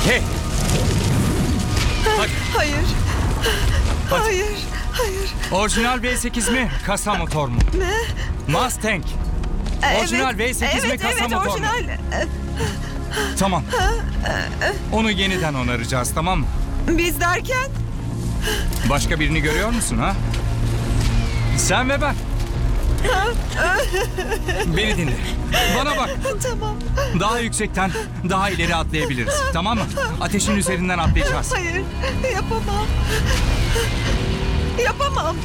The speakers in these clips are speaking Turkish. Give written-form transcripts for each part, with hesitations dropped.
Hey! Hadi. Hayır. Hadi. Hayır. Hayır. Orijinal V8 mi? Kasa motor mu? Ne? Mustang. Orijinal V8 mi? Kasa motor mu? Orijinal. Tamam. Onu yeniden onaracağız, tamam mı? Biz derken? Başka birini görüyor musun ha? Sen ve ben. Beni dinle. Bana bak. Tamam. Daha yüksekten, daha ileri atlayabiliriz. Tamam mı? Ateşin üzerinden atlayacağız. Hayır. Yapamam. Yapamam.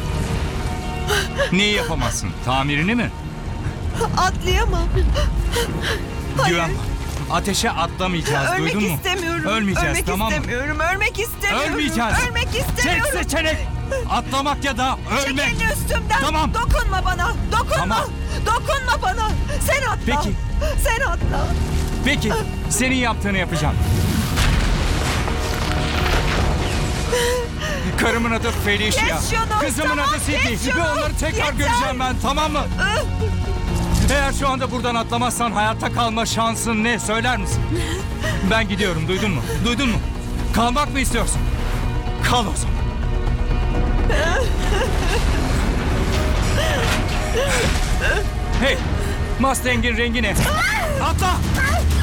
Neyi yapamazsın? Tamirini mi? Atlayamam. Güven bana. Ateşe atlamayacağız. Ölmek Duydun mu? istemiyorum. Ölmeyeceğiz, Ölmek tamam mı? istemiyorum. Ölmek istemiyorum. Ölmeyeceğiz. Ölmek Tek istemiyorum. seçenek atlamak ya da Çek ölmek. elini üstümden. Tamam. Dokunma bana. Dokunma. Tamam. Dokunma bana. Sen atla. Peki. Sen atla. Peki, senin yaptığını yapacağım. Karımın adı Felicia. Kes şunu, Kızımın tamam, adı Sydney. kes şunu. Ve onları tekrar Yeter. göreceğim ben, tamam mı? Eğer şu anda buradan atlamazsan hayatta kalma şansın ne? Söyler misin? Ben gidiyorum, duydun mu? Duydun mu? Kalmak mı istiyorsun? Kal o zaman. Hey! Mustang'in rengi ne? Atla!